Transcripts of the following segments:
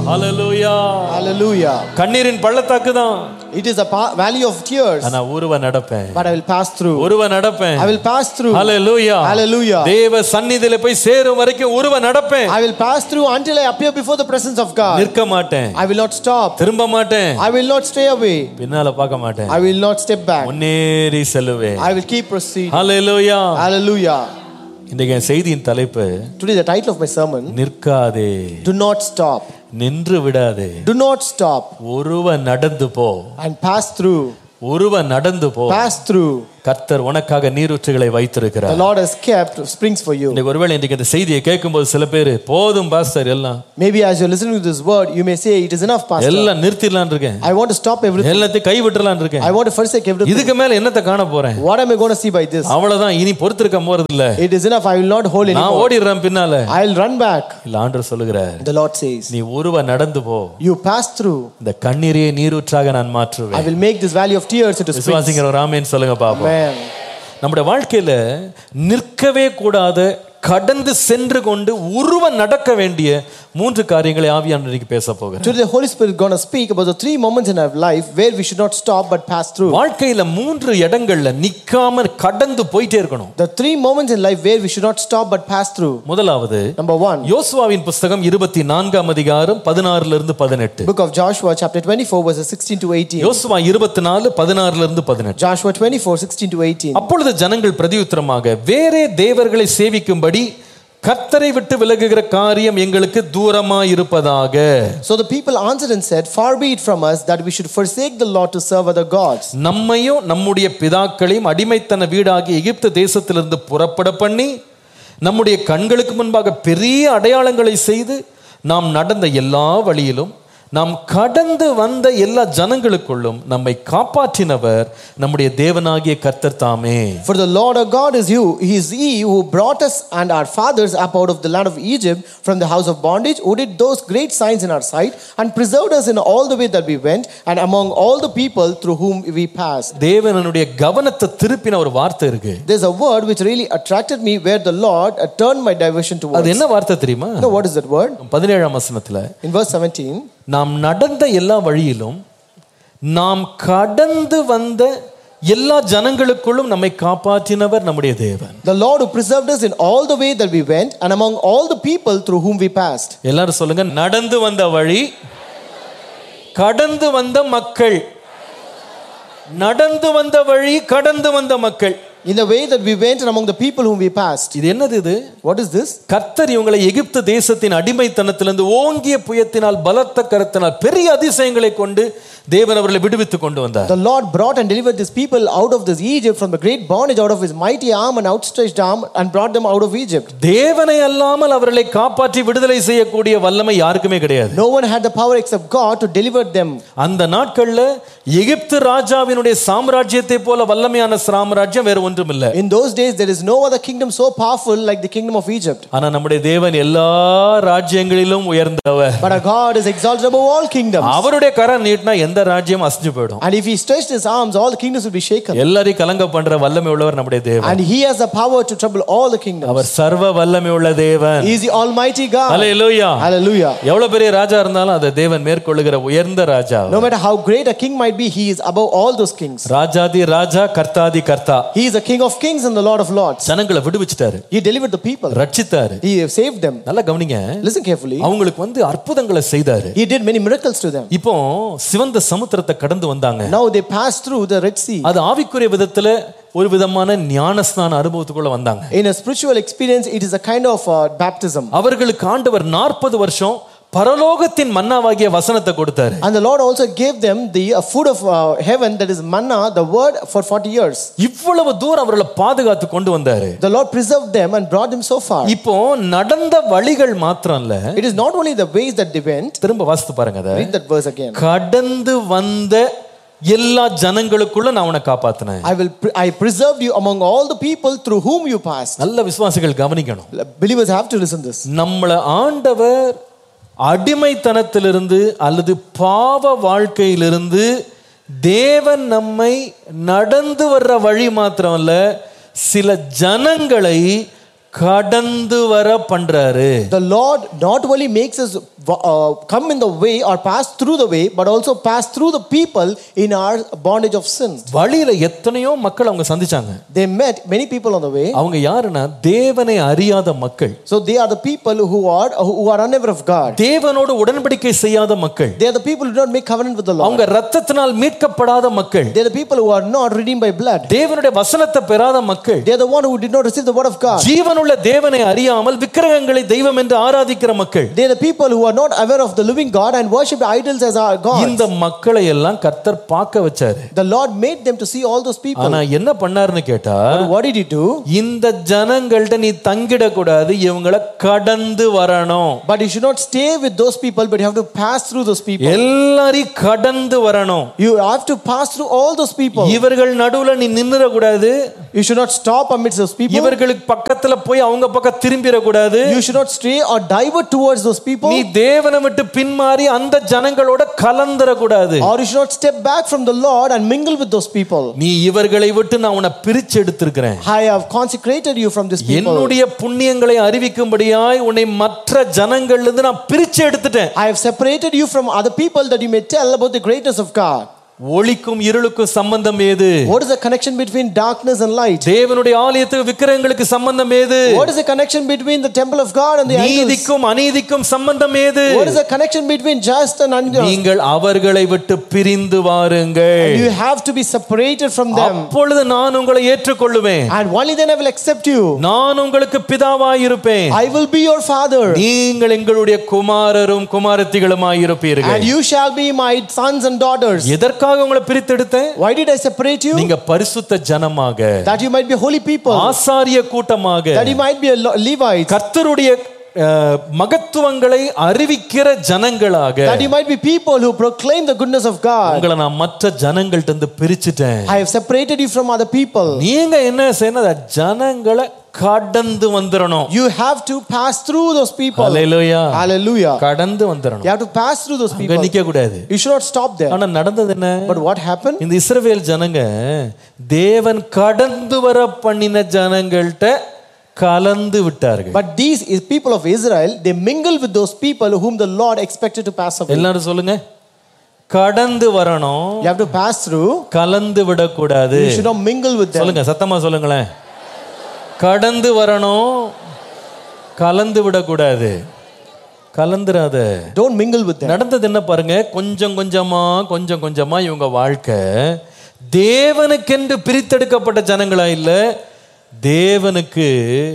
ஹalleluya. Hallelujah. கண்ணீரின் பள்ளத்தாக்கு தான். It is a valley of tears. ஆனா ஊருவ நடப்பேன். But I will pass through. ஊருவ நடப்பேன். I will pass through. Hallelujah. Hallelujah. தேவ சந்நிதியில போய் சேரும் வரைக்கும் ஊருவ நடப்பேன். I will pass through until I appear before the presence of God. நிற்க மாட்டேன். I will not stop. திரும்ப மாட்டேன். I will not stay away. பின்னால பார்க்க மாட்டேன். I will not step back. முன்னேறி செல்லுவேன். I will keep proceeding. Hallelujah. Hallelujah. இன்றைய செய்தியின் தலைப்பு, Today the title of my sermon, நிற்காதே, do not stop. நின்று விடாதே, Do not stop ஒருவ நடந்து போ, and pass through. ஒருவ நடந்து போ. Pass through. கர்த்தர் உனக்காக நீரூற்றுகளை The வைத்திருக்கிறார். Lord has kept springs for you. இன்னைக்கு ஒருவேளை இன்றைக்கு இந்த செய்தியை கேட்கும்போது சில பேர் போதும் பாஸ்டர் எல்லாம், Maybe as you're listening to this word, you may say, it is enough, pastor. எல்லாம் நிறுத்திடலான் இருக்கேன், I want to stop everything. எல்லாத்தையும் கைவிட்டுறலான் இருக்கேன், I want to forsake everything. இதுக்கு மேல என்னத்தை காண போறேன், What am I going to see by this? அவ்வளவுதான், இனி பொறுத்திருக்க போறது இல்ல, It is enough. I will not hold நான் anymore. ஓடிடுறேன் பின்னால. I'll run back. இல்ல, ஆண்டவர் சொல்லுகிறார், The Lord says, நீ ஒருவ நடந்து போ, you pass through. இந்த கண்ணீரையே நீரூற்றாக நான் I மாற்றுவேன். will make this valley of tears into springs. விசுவாசிக்கிற ஒரு ஆமென் சொல்லுங்க பாப்போம். Amen. நம்முடைய வாழ்க்கையில நிற்கவே கூடாத, கடந்து சென்று கொண்டு உருவ நடக்க வேண்டிய 3 காரியங்களை ஆவியானவர் இன்னைக்கு பேச போகிறார். Today the Holy Spirit is going to speak about the 3 moments in our life where we should not stop but pass through. வாழ்க்கையில 3 இடங்கள்ல நிக்காம கடந்து போயிட்டே இருக்கணும். The 3 moments in life where we should not stop but pass through. முதலாவது, Number 1, யோசுவாவின் புத்தகம் 24ஆம் அதிகாரம் 16 லிருந்து 18. Book of Joshua chapter 24 verses 16 to 18. யோசுவா 24 16 லிருந்து 18. Joshua 24 16 to 18. அப்பொழுது ஜனங்கள் பிரதியுத்தரமாக, வேறே தேவர்களை சேவிக்கும்படி கர்த்தரை விட்டு விலகுகிற காரியம் எங்களுக்கு தூரமாய் இருப்பதாக. So the people answered and said, far be it from us that we should forsake the Lord to serve other gods. நம்மையும் நம்முடைய பிதாக்களையும் அடிமைத்தன வீடாகிய எகிப்து தேசத்திலிருந்து புறப்பட பண்ணி நம்முடைய கண்களுக்கு முன்பாக பெரிய அடையாளங்களை செய்து நாம் நடந்த எல்லா வழியிலும் நாம் கடந்து வந்த எல்லா ஜனங்களுக்குள்ளும் நம்மை காப்பாற்றினவர் நம்முடைய தேவனாகிய கர்த்தர் தாமே. For the Lord our God is you. He is he who brought us and our fathers up out of the land of Egypt from the house of bondage, who did those great signs in our sight and preserved us in all the way that we went and among all the people through whom we passed. தேவனுடைய கவனத்தை திருப்பின ஒரு வார்த்தை இருக்கு. There's a word which really attracted me where the Lord turned my diversion towards. அது என்ன வார்த்தை தெரியுமா? No, what is that word? 17ஆம் வசனத்துல, In verse 17, நாம் நடந்த எல்லா வழியிலும் நாம் கடந்து வந்த எல்லா ஜனங்களுக்குள்ளும் நம்மை காப்பாற்றினவர் நம்முடைய தேவன். the Lord who preserved us in all the way that we went and among all the people through whom we passed. எல்லாரும் சொல்லுங்க, நடந்து வந்த வழி, கடந்து வந்த மக்கள். நடந்து வந்த வழி, கடந்து வந்த மக்கள். In the way that we went and among the people whom we passed. இது என்னது இது? What is this? கர்த்தர் இவங்களை எகிப்து தேசத்தின் அடிமைத்தனத்திலிருந்து ஓங்கிய புயத்தினால் பலத்த கரத்தினால் பெரிய அதிசயங்களை கொண்டு தேவன் அவர்களை விடுவித்து கொண்டு வந்தார். The Lord brought and delivered these people out of this Egypt from the great bondage, out of his mighty arm and outstretched arm, and brought them out of Egypt. தேவனை அல்லாமல் அவர்களை காப்பாற்றி விடுதலை செய்யக்கூடிய வல்லமை யாருக்குமே கிடையாது. No one had the power except God to deliver them. அந்த நாட்கள்ல எகிப்து ராஜாவினுடைய சாம்ராஜ்யத்தை போல வல்லமையான சாம்ராஜ்யம் வேற ஒன்றும் இல்லை. In those days there is no other kingdom so powerful like the kingdom of Egypt. ஆனா நம்முடைய தேவன் எல்லா ராஜ்யங்களிலும் உயர்ந்தவர். But our God is exalted above all kingdoms. அவருடைய கரம் நீட்டினா எந்த ராஜ்யம் அசைஞ்சு போய்டும். And if he stretched his arms, all the kingdoms will be shaken. எல்லாரையும் கலங்க பண்ற வல்லமை உள்ளவர் நம்முடைய தேவன். And he has the power to trouble all the kingdoms. அவர் சர்வ வல்லமை உள்ள தேவன். He is the almighty God. Hallelujah. Hallelujah. எவ்வளவு பெரிய ராஜா இருந்தாலும் அந்த தேவன் மேற்கொள்ளுகிற உயர்ந்த ராஜா. No matter how great a king might be, he is above all those kings. ராஜாதி ராஜா, கர்த்தாதி கர்த்தா. He is the King of kings and the Lord of lords. ஜனங்களை விடுவிச்சிட்டாரு. He delivered the people. ரட்சித்தாரு. He saved them. நல்லா கவனிங்க. Listen carefully. அவங்களுக்கு அற்புதங்களை செய்தாரு. He did many miracles to them. இப்போ சிவந்த சமுத்திரத்தை கடந்து வந்தாங்க. Now they passed through the Red Sea. அது ஆவிக்குரிய விதத்துல ஒரு விதமான ஞானஸ்நான அனுபவத்துக்குள்ள வந்தாங்க. In a spiritual experience, it is a kind of baptism. அவர்களுக்கு ஆண்டவர் 40 வருஷம் பரலோகத்தின் மன்னாவாகிய வசனத்தை கொடுத்தாரு. And the Lord also gave them the food of heaven, that is manna, the word, for 40 years. இவ்வளவு தூரம் அவர்களை பாதுகாத்து கொண்டு வந்தாரு. The Lord preserved them and brought them so far. இப்போ நடந்த வழிகள் மாத்திரம் இல்ல. It is not only the ways that they went. திரும்ப வாசித்து பாருங்க அத. Read that verse again. கடந்து வந்த எல்லா ஜனங்களுக்குள்ள நான் உன்னை காப்பாத்தினேன். I preserved you among all the people through whom you passed. நல்ல விசுவாசிகள் கவனிக்கணும். Believers have to listen this. நம்மள ஆண்டவர் அடிமைத்தனத்திலிருந்து அல்லது பாவ வாழ்க்கையிலிருந்து தேவன் நம்மை நடந்து வர்ற வழி மாத்திரமல்ல, சில ஜனங்களை கடந்து வர பண்றாரு. The Lord not only makes us come in the way or pass through the way, but also pass through the people in our bondage of sin. வழியில எத்தனையோ மக்கள் அவங்க சந்திச்சாங்க. They met many people on the way. அவங்க யாருன்னா தேவனை அறியாத மக்கள். So they are the people who are unaware of God. தேவனோடு உடன்படிக்கை செய்யாத மக்கள். They are the people who do not make covenant with the Lord. அவங்க இரத்தத்தினால் மீட்கப்படாத மக்கள். They are the people who are not redeemed by blood. தேவனுடைய வசனத்தை பெறாத மக்கள். They are the one who did not receive the word of God. ஜீவனுள்ள தேவனை அறியாமல் விக்கிரகங்களை தெய்வம் என்று ஆராதிக்கிற மக்கள். They are the people who are not aware of the living God and worship idols as our gods. இந்த மக்களை எல்லாம் கர்த்தர் பார்க்க வச்சாரு. The Lord made them to see all those people. ஆனா என்ன பண்ணாருன்னு கேட்டா, what did he do? இந்த ஜனங்கள்ட்ட நீ தங்கிட கூடாது, இவங்களை கடந்து வரணும். But you should not stay with those people, but you have to pass through those people. எல்லாரையும் கடந்து வரணும். You have to pass through all those people. இவர்கள் நடுவுல நீ நின்னுற கூடாது. You should not stop amidst those people. இவர்களுக்கு பக்கத்துல போய் அவங்க பக்கம் திரும்பிர கூடாது. You should not stray or divert towards those people. நீ தேவனை விட்டு பின்மாறி அந்த ஜனங்களோட கலந்தர கூடாது. Or you should not step back from the Lord and mingle with those people. நீ இவர்களை விட்டு நான் உன்னை பிரிச்சு எடுத்திருக்கிறேன். I have consecrated you from these people. என்னுடைய புண்ணியங்களை அறிவிக்கும்படியாய் உன்னை மற்ற ஜனங்கள்ல இருந்து நான் பிரிச்சு எடுத்துட்டேன். I have separated you from other people that you may tell about the greatness of God. ஒளிக்கும் இருளுக்கும் சம்பந்தம் ஏது? What is the connection between darkness and light? தேவனுடைய ஆலயத்துக்கு விக்கிரகங்களுக்கு சம்பந்தம் ஏது? What is the connection between the temple of God and the idols? நீதிக்கும் அநீதிக்கும் சம்பந்தம் ஏது? What is the connection between just and unjust? நீங்கள் அவர்களை விட்டு பிரிந்து வாருங்கள். You have to be separated from them. அப்பொழுது நான் உங்களை ஏற்றுக்கொள்ளுவேன். And only then I will accept you. நான் உங்களுக்கு பிதாவாய் இருப்பேன். I will be your father. நீங்கள் எங்களுடைய குமாரரும் குமாரத்திகளுமாய் இருப்பீர்கள். And you shall be my sons and daughters. எதற்காக உங்களை பிரித்தெடுத்தேன்? Why did I separate you? நீங்க பரிசுத்த ஜனமாக, that you might be holy people, ஆசாரிய கூட்டமாக, that you might be a Levites, கர்த்தருடைய மகத்துவங்களை அறிவிக்கிற ஜனங்களாக, that you might be people who proclaim the goodness of God. உங்களை நான் மற்ற ஜனங்கள்ட்ட இருந்து பிரிச்சிட்டேன். I have separated you from other people. நீங்க என்ன செய்யணும்? ஜனங்களை கடந்து வந்துறணும். You have to pass through those people. Hallelujah, hallelujah. கடந்து வந்துறணும். You have to pass through those people. நிக்க கூடாது. You should not stop there. ஆனா நடந்தது என்ன? But what happened? இந்த இஸ்ரவேல் ஜனங்க தேவன் கடந்து வர பண்ணின ஜனங்கள்ட்ட கலந்து விட்டார்கள். But these people of Israel, they mingled with those people whom the Lord expected to pass away. எல்லாரும் சொல்லுங்க, கடந்து வரணும். You have to pass through. கலந்து விட கூடாது. You should not mingle with them. சொல்லுங்க, சத்தமா சொல்லுங்களேன். கடந்து வரணும், கலந்து விட கூடாது. கலந்துராத. Don't mingle with them. நடந்தது என்ன பாருங்க, கொஞ்சம் கொஞ்சமா இவங்க வாழ்க்கை தேவனுக்கென்று பிரித்தெடுக்கப்பட்ட ஜனங்களா இல்ல, தேவனுக்கு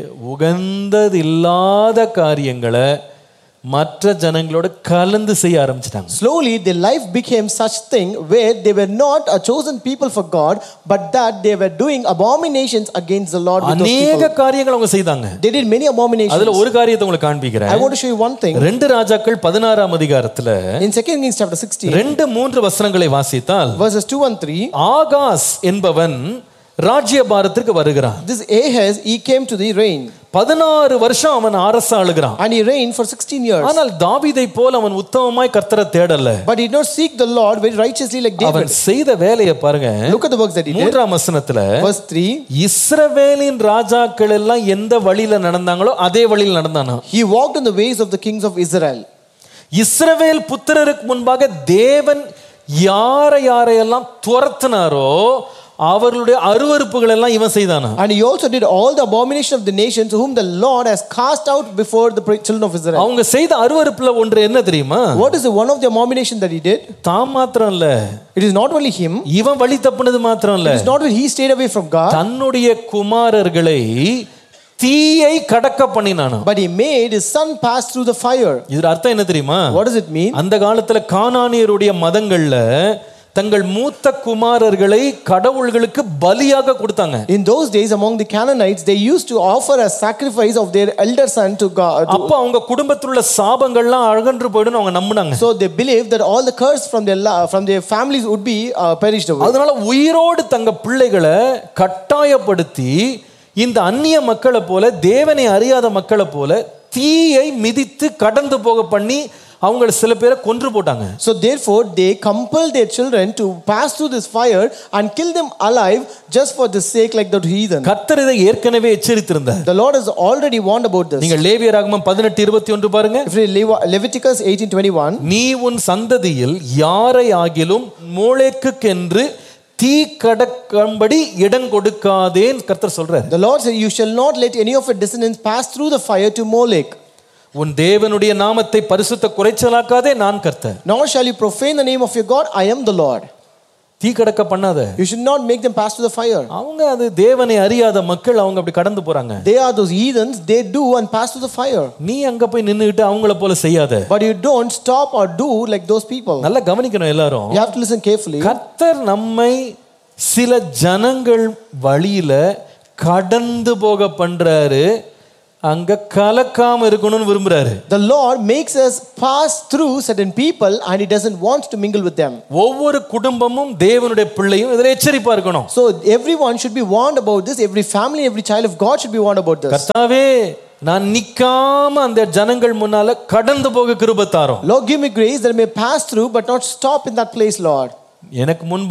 உகந்தது இல்லாத காரியங்களை மற்ற ஜனங்களோட கலந்து செய்ய ஆரம்பிச்சிட்டாங்க. Slowly their life became such thing where they were not a chosen people for God, but that they were doing abominations against the Lord with those people. அநேக காரியங்களை அவங்க செய்தாங்க. They did many abominations. அதுல ஒரு காரியத்தை உங்களுக்கு காண்பிக்கிறேன். I want to show you one thing. 2 ராஜாக்கள் 16ஆம் அதிகாரத்துல In 2 Kings chapter 16 2-3 வசனங்களை வாசித்தால், verses 2 and 3, ஆகாஸ் என்பவன் ராஜ்யபாரத்திற்கு வருகிறான். this Ahaz, he came to the reign. 16 வருஷம் அவன் அரசு ஆளுகிறான். And he reigned for 16 years. ஆனால் தாவீதை போல அவன் உத்தமமாய் கர்த்தரை தேடல. But he did not seek the Lord very righteously like David. அவன் செய்த வேலையை பாருங்க. Look at the works that he did. 3ஆம் வசனத்துல, Verse 3, இஸ்ரவேலின் ராஜாக்கள் எல்லாம் எந்த வழியில நடந்தாங்களோ அதே வழியில் நடந்தானா. he walked in the ways of the kings of Israel. இஸ்ரவேல் புத்திரருக்கு முன்பாக தேவன் யாரையெல்லாம் துரத்தினாரோ அவர்களுடைய அருவருப்புகள் எல்லாம் இவன் செய்தானா. And he also did all the abomination of the nations whom the Lord has cast out before the children of Israel. அவங்க செய்த அருவருப்புல ஒன்று என்ன தெரியுமா? What is the one of the abomination that he did? தான் மாத்திரம் இல்ல, it is not only him, இவன் வழி தப்புனது மாத்திரம் இல்ல, it is not that he stayed away from God, தன்னுடைய குமாரர்களை தீயை கடக்க பண்ணினானா. but he made his son pass through the fire. இதோட அர்த்தம் என்ன தெரியுமா? What does it mean? அந்த காலத்துல கானானியருடைய மதங்கள்ல தங்கள் மூத்த குமாரர்களை கடவுள்களுக்கு பலியாக கொடுத்தாங்க. In those days among the Canaanites, they used to offer a sacrifice of their elder son to God. அப்ப அவங்க குடும்பத்துல உள்ள சாபங்கள்லாம் அகன்று போய்டும் அவங்க நம்பினாங்க. So they believed that all the curse from their families would be perished away. அதனால உயிரோடு தங்க பிள்ளைகளை கட்டாயப்படுத்தி இந்த அந்நிய மக்களை போல, தேவனை அறியாத மக்களை போல தீயை மிதித்து கடந்து போக பண்ணி அவங்க சில பேரை கொன்று போட்டாங்க. So therefore they compelled their children to pass through this fire and kill them alive just for the sake like the heathen. கர்த்தர் இதை ஏற்கனவே எச்சரித்திருந்தார். The Lord has already warned about this. நீங்க லேவியராகமம் 18:21 பாருங்க. If you read Leviticus 18:21, நீ உன் சந்ததியில் யாரை ஆகிலும் மோளேக்குக்கென்று தீ கடக்கும்படி இடம் கொடுக்காதேன் கர்த்தர் சொல்றார். the Lord said, you shall not let any of your descendants pass through the fire to Molech. உன் தேவனுடைய நாமத்தை பரிசுத்த குறைச்சலாக்காதே, நான் கர்த்தர். Nor shall you profane the name of your God, I am the Lord. தீ கடக்க பண்ணாத. You should not make them pass through the fire. அவங்க அது தேவனை அறியாத மக்கள், அவங்க அப்படி கடந்து போறாங்க. They are those heathens, they do and pass through the fire. நீ அங்க போய் நின்னுட்டு அவங்கள போல செய்யாத. But you don't stop or do like those people. நல்லா கவனிக்கணும் எல்லாரும். You have to listen carefully. கர்த்தர் நம்மை சில ஜனங்கள் வழியில கடந்து போக பண்றாரு, அங்க கலக்காம இருக்கணும்னு விரும்புறாரு. The Lord makes us pass through certain people and he doesn't want to mingle with them. ஒவ்வொரு குடும்பமும் தேவனுடைய பிள்ளையும் இதில் எச்சரிப்பா இருக்கணும். So everyone should be warned about this. Every family, every child of God should be warned about this. கர்த்தாவே, நான் நிக்காம அந்த ஜனங்கள் முன்னால கடந்து போக கிருபை தாரும். Lord, give me grace that I may pass through but not stop in that place, Lord. எனக்கு முன்பு